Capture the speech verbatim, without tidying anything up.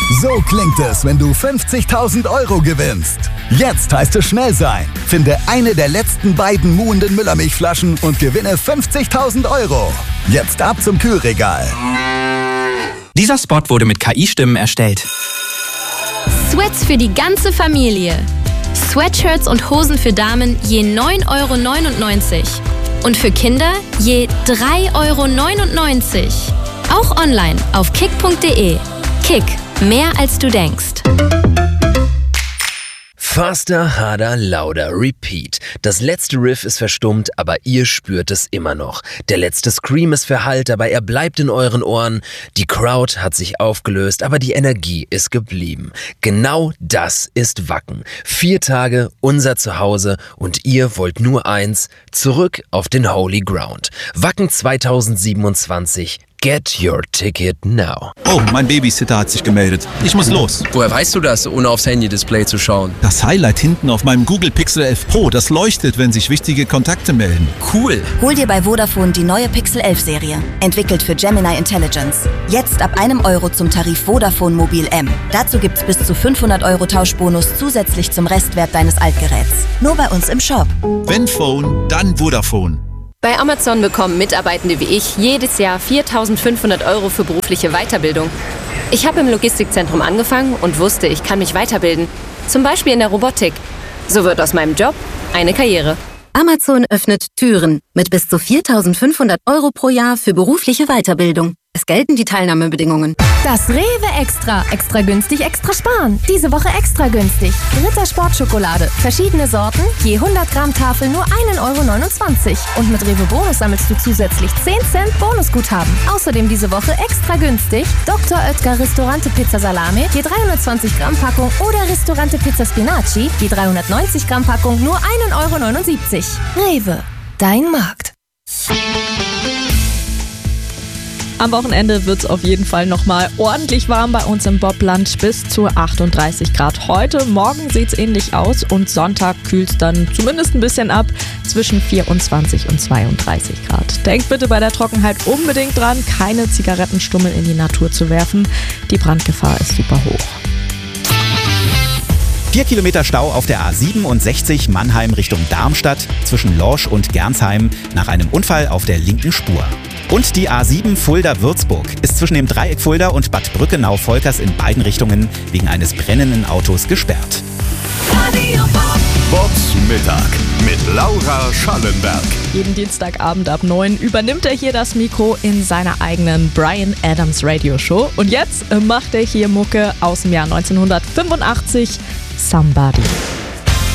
So klingt es, wenn du fünfzigtausend Euro gewinnst. Jetzt heißt es schnell sein. Finde eine der letzten beiden muhenden Müllermilchflaschen und gewinne fünfzigtausend Euro. Jetzt ab zum Kühlregal. Dieser Spot wurde mit K I-Stimmen erstellt. Sweats für die ganze Familie. Sweatshirts und Hosen für Damen je neun Euro neunundneunzig. Und für Kinder je drei Euro neunundneunzig. Auch online auf kick punkt de. Kick, mehr als du denkst. Faster, harder, lauter, repeat. Das letzte Riff ist verstummt, aber ihr spürt es immer noch. Der letzte Scream ist verhallt, aber er bleibt in euren Ohren. Die Crowd hat sich aufgelöst, aber die Energie ist geblieben. Genau das ist Wacken. Vier Tage, unser Zuhause und ihr wollt nur eins, zurück auf den Holy Ground. Wacken zweitausendsiebenundzwanzig. Get your ticket now. Oh, mein Babysitter hat sich gemeldet. Ich muss los. Woher weißt du das, ohne aufs Handy-Display zu schauen? Das Highlight hinten auf meinem Google Pixel elf Pro, das leuchtet, wenn sich wichtige Kontakte melden. Cool. Hol dir bei Vodafone die neue Pixel elf Serie. Entwickelt für Gemini Intelligence. Jetzt ab einem Euro zum Tarif Vodafone Mobil M. Dazu gibt's bis zu fünfhundert Euro Tauschbonus zusätzlich zum Restwert deines Altgeräts. Nur bei uns im Shop. Wenn Phone, dann Vodafone. Bei Amazon bekommen Mitarbeitende wie ich jedes Jahr viertausendfünfhundert Euro für berufliche Weiterbildung. Ich habe im Logistikzentrum angefangen und wusste, ich kann mich weiterbilden. Zum Beispiel in der Robotik. So wird aus meinem Job eine Karriere. Amazon öffnet Türen mit bis zu viertausendfünfhundert Euro pro Jahr für berufliche Weiterbildung. Es gelten die Teilnahmebedingungen. Das Rewe Extra. Extra günstig, extra sparen. Diese Woche extra günstig. Ritter Sportschokolade. Verschiedene Sorten, je hundert Gramm Tafel nur ein Euro neunundzwanzig. Und mit Rewe Bonus sammelst du zusätzlich zehn Cent Bonusguthaben. Außerdem diese Woche extra günstig Doktor Oetker Ristorante Pizza Salame, je dreihundertzwanzig Gramm Packung oder Ristorante Pizza Spinaci, je dreihundertneunzig Gramm Packung nur ein Euro neunundsiebzig. Rewe, dein Markt. Am Wochenende wird es auf jeden Fall nochmal ordentlich warm bei uns im Bobland, bis zu achtunddreißig Grad heute. Morgen sieht es ähnlich aus und Sonntag kühlt es dann zumindest ein bisschen ab, zwischen vierundzwanzig und zweiunddreißig Grad. Denkt bitte bei der Trockenheit unbedingt dran, keine Zigarettenstummel in die Natur zu werfen. Die Brandgefahr ist super hoch. Vier Kilometer Stau auf der A siebenundsechzig Mannheim Richtung Darmstadt zwischen Lorsch und Gernsheim nach einem Unfall auf der linken Spur. Und die A sieben Fulda-Würzburg ist zwischen dem Dreieck Fulda und Bad Brückenau-Volkers in beiden Richtungen wegen eines brennenden Autos gesperrt. Bobs Mittag mit Laura Schallenberg. Jeden Dienstagabend ab neun übernimmt er hier das Mikro in seiner eigenen Bryan Adams Radio Show. Und jetzt macht er hier Mucke aus dem Jahr neunzehnhundertfünfundachtzig, Somebody.